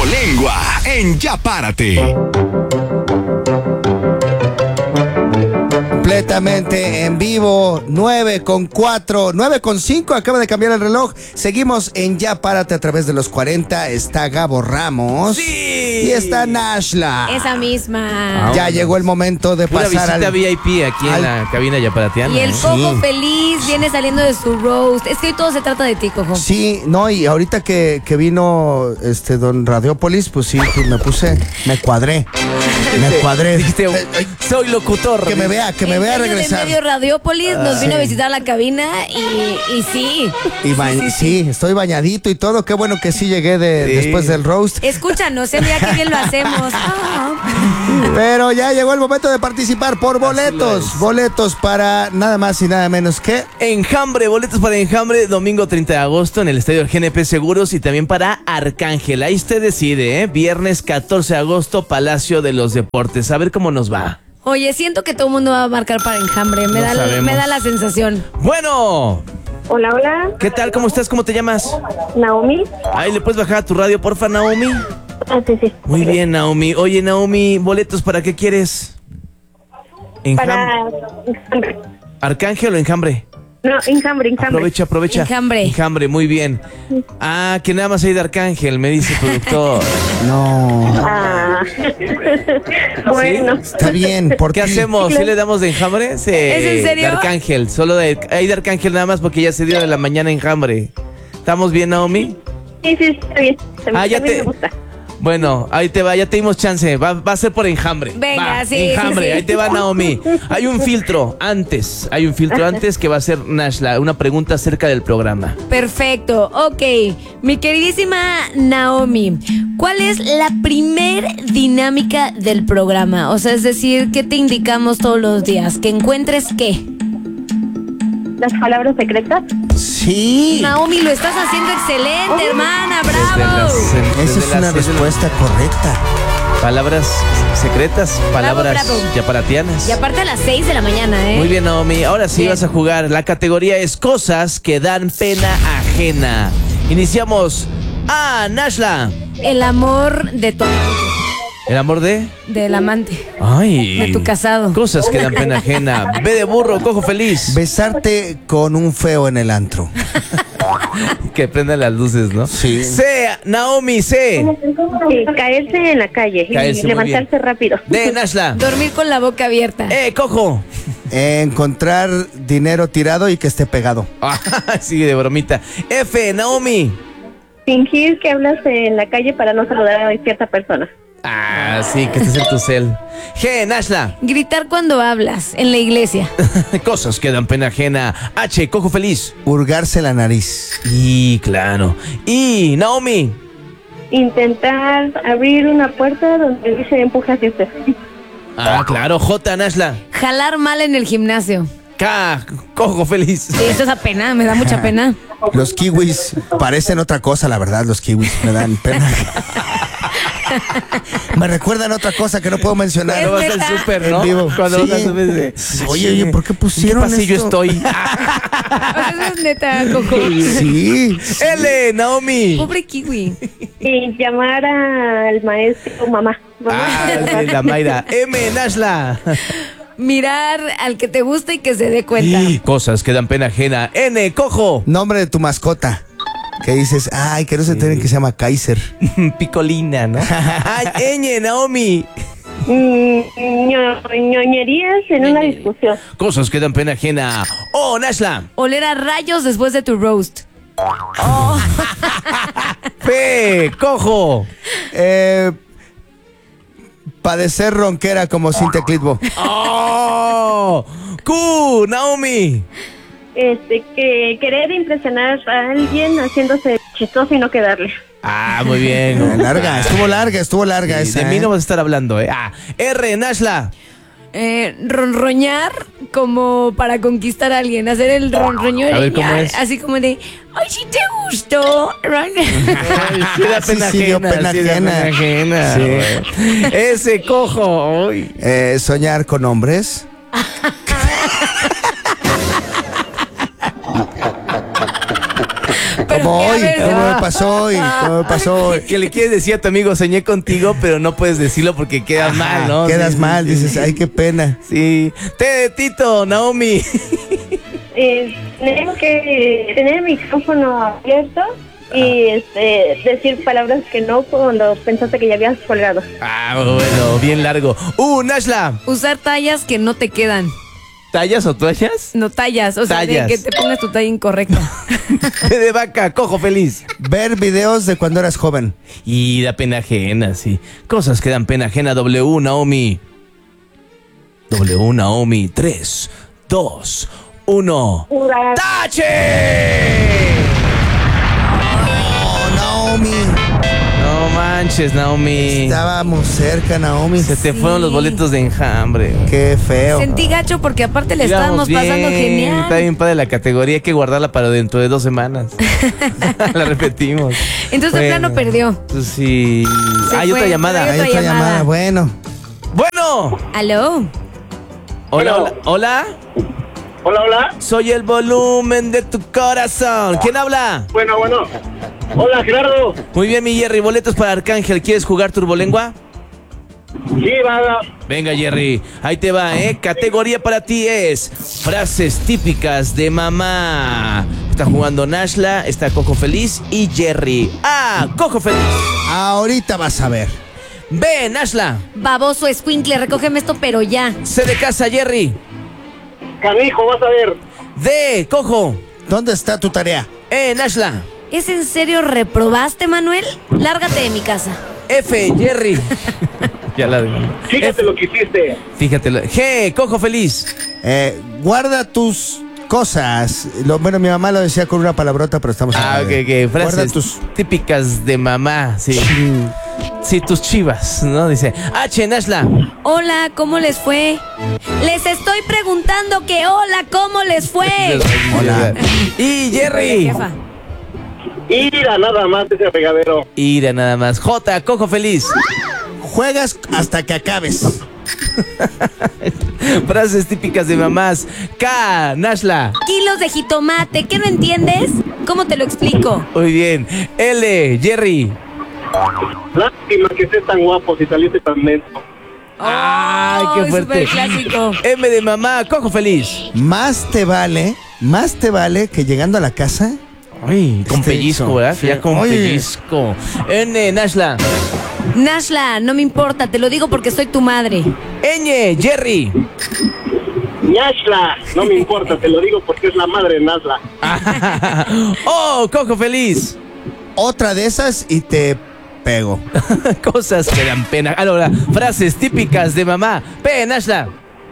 Trabalengua en Ya Párate. Completamente en vivo, 9:04, 9:05, acaba de cambiar el reloj. Seguimos en Ya Párate a través de los 40. Está Gabo Ramos. ¡Sí! Y está Nashla. Esa misma. Ya llegó el momento de Pura pasar visita VIP aquí en la cabina yaparatiana. Y el Cojo Sí. feliz viene saliendo de su roast. Es que hoy todo se trata de ti, Cojo. Sí, no, y ahorita que vino don Radiopolis, pues sí, pues me cuadré. Dijiste, soy locutor. Que me vea En medio regresar. de medio Radiópolis nos vino a visitar la cabina y sí. Sí, estoy bañadito y todo. Qué bueno que sí llegué después del roast. Escúchanos, mira qué bien lo hacemos. Pero ya llegó el momento de participar por boletos. Boletos para nada más y nada menos que Enjambre, boletos para Enjambre, domingo 30 de agosto en el estadio GNP Seguros y también para Arcángel. Ahí usted decide, ¿eh? Viernes 14 de agosto, Palacio de los Deportes. A ver cómo nos va. Oye, siento que todo el mundo va a marcar para Enjambre. Me da la sensación. Bueno, Hola, hola. ¿qué tal? ¿Cómo estás? ¿Cómo te llamas? Naomi. Ahí le puedes bajar a tu radio, porfa, Naomi. Sí. Muy bien, Naomi. Oye, Naomi, ¿boletos para qué quieres? Para... ¿Arcángel o Enjambre? No, Enjambre. Aprovecha. Enjambre, muy bien. Ah, que nada más hay de Arcángel, me dice el productor. no. Ah. Bueno. Está bien, ¿por ¿Qué ti? hacemos? ¿Sí le damos de Enjambre? Sí. ¿Es en serio? De Arcángel, hay de Arcángel nada más porque ya se dio de la mañana Enjambre. ¿Estamos bien, Naomi? Sí, está bien. ya También te... me gusta. Bueno, ahí te va, ya te dimos chance. Va a ser por Enjambre. Venga, Va, sí, Enjambre, sí. ahí te va, Naomi. Hay un filtro antes que va a ser Nashla, una pregunta acerca del programa. Perfecto, ok. Mi queridísima Naomi, ¿cuál es la primer dinámica del programa? O sea, es decir, ¿qué te indicamos todos los días? ¿Que encuentres qué? Las palabras secretas. Sí. Naomi, lo estás haciendo excelente, hermana, bravo. Esa es una respuesta correcta. Palabras secretas, palabras bravo. yaparatianas. Y aparte a las 6 de la mañana, ¿eh? Muy bien, Naomi. Ahora sí Bien. vas a jugar. La categoría es cosas que dan pena ajena. Iniciamos. Nashla. El amor de tu ¿El amor de? del amante, Ay. de tu casado. Cosas que dan pena ajena. B de burro, cojo feliz. Besarte con un feo en el antro. Que prendan las luces, ¿no? Sí. C, Naomi, C. Sí, caerse en la calle Caerse, y muy levantarse rápido. D, Nashla. Dormir con la boca abierta. Cojo. Encontrar dinero tirado y que esté pegado. Sí, de bromita. F, Naomi. Fingir que hablas en la calle para no saludar a cierta persona. Sí, que estés en tu cel. G, Nashla. Gritar cuando hablas en la iglesia. Cosas que dan pena ajena. H, cojo feliz. Hurgarse la nariz. Y claro. Y Naomi. Intentar abrir una puerta donde dice empuja hacia usted. Claro. J, Nashla. Jalar mal en el gimnasio. K, cojo feliz. Sí, eso es a pena, me da mucha pena. Los kiwis parecen otra cosa, la verdad, los kiwis me dan pena. Me recuerdan otra cosa que no puedo mencionar. Es Cuando vas al neta. súper, En ¿no? vivo. Cuando Sí. vas al súper. Oye, ¿por qué pusieron ¿En qué pasillo esto? estoy? Eso es neta, Coco. Sí. L, Naomi. Pobre kiwi. Y llamar al maestro mamá. Sí, la Mayra. M, Nashla. Mirar al que te gusta y que se dé cuenta. Cosas que dan pena ajena. N, cojo. Nombre de tu mascota. Que dices, ay, que no se enteren que se llama Kaiser. Picolina, ¿no? Ñ, Naomi. Ñoñerías en una discusión. Cosas que dan pena ajena. O, Nashla. Oler a rayos después de tu roast. P, cojo. Padecer ronquera como Cintia Clitbo. Q, Naomi. Que querer impresionar a alguien haciéndose chistoso y no quedarle. Muy bien. Estuvo larga Sí, esa. de mí no vas a estar hablando, R, Nashla. Ronroñar como para conquistar a alguien. Hacer el ronroño. A ver, ¿cómo es? Así como de, ay, si te gustó. Sí, da pena Sí, dio pena ajena. Sí. Ese cojo. Uy. Soñar con hombres. ¿Cómo ¿qué? A hoy? ver. ¿Cómo me pasó hoy? ¿Cómo me pasó hoy? Que le quieres decir a tu amigo, soñé contigo, pero no puedes decirlo porque quedas mal, ¿no? Quedas Sí, mal, sí, dices, sí. ay, qué pena. Sí. Tito, Naomi. Tenemos que tener el micrófono abierto y decir palabras que no cuando pensaste que ya habías colgado. Ah, bueno, bien largo. Nashla. Usar tallas que no te quedan. ¿Tallas o toallas? No tallas, o sea, Tallas. de que te pongas tu talla incorrecta. De vaca, cojo feliz. Ver videos de cuando eras joven. Y da pena ajena, sí. Cosas que dan pena ajena. W, Naomi. 3, 2, 1. Ura. ¡Tache! Oh, Naomi. No manches, Naomi. Estábamos cerca, Naomi. Se te Sí. fueron los boletos de enjambre. Qué feo. Sentí gacho porque aparte le Íbamos estábamos pasando bien, genial. Está bien padre la categoría, hay que guardarla para dentro de 2 semanas. La repetimos. Entonces de plano perdió. Pues sí. Se Hay fue, otra llamada. pero Hay otra otra llamada. llamada. Bueno. Bueno. ¿Aló? Hola, hola. Hola. Hola, hola. Soy el volumen de tu corazón. ¿Quién habla? Bueno. Hola, Gerardo. Muy bien, mi Jerry. Boletos para Arcángel. ¿Quieres jugar turbolengua? Sí, va. Venga, Jerry. Ahí te va, ¿eh? Categoría para ti es frases típicas de mamá. Está jugando Nashla, está Cojo Feliz y Jerry. Cojo Feliz. Ahorita vas a ver. B, Nashla. Baboso, escuincle, recógeme esto, pero ya. C de casa, Jerry. Canijo, vas a ver. D, Cojo. ¿Dónde está tu tarea? E, Nashla. ¿Es en serio reprobaste, Manuel? Lárgate de mi casa. F, Jerry. Ya la digo. Fíjate lo que hiciste. Fíjate. G, Cojo Feliz. Guarda tus cosas. Bueno, mi mamá lo decía con una palabrota, pero estamos Ok. Guarda Frases tus... típicas de mamá, sí. Sí, tus chivas, ¿no? Dice, H, Nashla. Hola, ¿cómo les fue? Les estoy preguntando que hola, ¿cómo les fue? Hola. Y Jerry. Jefa. Ira nada más ese regadero. Ira nada más. J, Cojo Feliz. Juegas hasta que acabes. Frases típicas de mamás. K, Nashla. Kilos de jitomate, ¿qué no entiendes? ¿Cómo te lo explico? Muy bien. L, Jerry. Lástima que estés tan guapo si saliste tan lento. Ay, qué fuerte. Súper clásico. M de mamá, Cojo Feliz. Más te vale que llegando a la casa... Ay, con pellizco, eso. ¿verdad? Sí. Ya con Oye. pellizco. N, Nashla. Nashla, no me importa, te lo digo porque soy tu madre. Ñ, Jerry. Ñashla, no me importa, te lo digo porque es la madre de Nazla. Oh, Cojo Feliz. Otra de esas y te pego. Cosas que dan pena. Ahora, frases típicas de mamá. P, Nashla.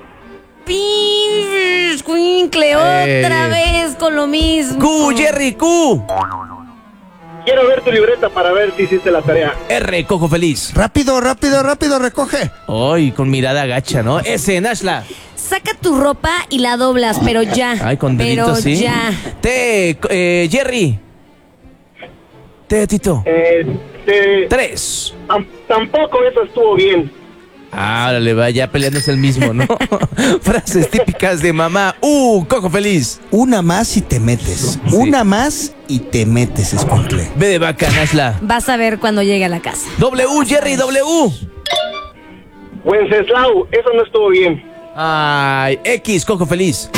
Escuincle, otra vez con lo mismo. Q, Jerry, Q. Quiero ver tu libreta para ver si hiciste la tarea. R, Cojo Feliz. Rápido, recoge. Ay, con mirada gacha, ¿no? S, Nashla. Saca tu ropa y la doblas, pero ya. Ay, con deditos, pero sí. ya. T, Jerry. T, Tito. 3. Tampoco eso estuvo bien. Órale, va, ya peleándose el mismo, ¿no? Frases típicas de mamá. Cojo Feliz. Una más y te metes. Sí. Una más y te metes, escuincle. B de vaca, Nashla. Vas a ver cuando llegue a la casa. W, Jerry, W. Wenceslao, eso no estuvo bien. Ay, X, Cojo Feliz.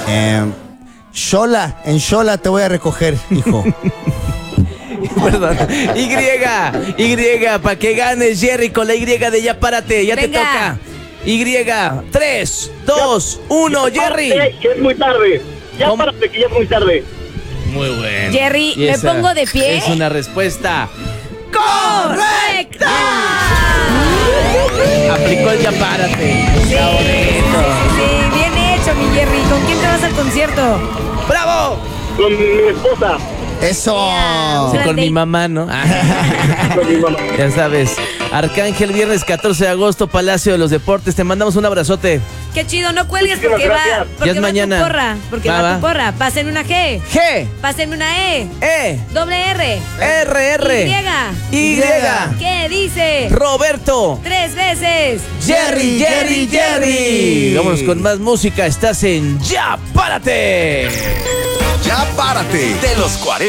Xola, en Xola te voy a recoger, hijo. Perdón. Y, para que ganes, Jerry, con la Y de ya párate, ya Venga. te toca. Y, 3, 2, 1, Jerry. Que es muy tarde. Ya ¿Cómo? párate, que ya es muy tarde. Muy bueno. Jerry, Y ¿me esa pongo de pie? Es una respuesta. ¡Correcta! Aplicó el ya párate. Está bonito. Sí, bien hecho, mi Jerry. ¿Con quién te vas al concierto? ¡Bravo! Con mi esposa. Eso. Sí, con mi mamá, ¿no? Con mi mamá. Ya sabes. Arcángel, viernes 14 de agosto, Palacio de los Deportes. Te mandamos un abrazote. Qué chido, no cuelgues Muchísimas porque va, gracias. porque Ya es va mañana. tu porra. Porque Va, va va. tu porra. Pasen una G. G, Pasen una E. E, Doble R. R, Y, ¿Qué dice? Roberto, 3 veces. Jerry. Vámonos con más música. Estás en Ya Párate. Ya párate de los 40.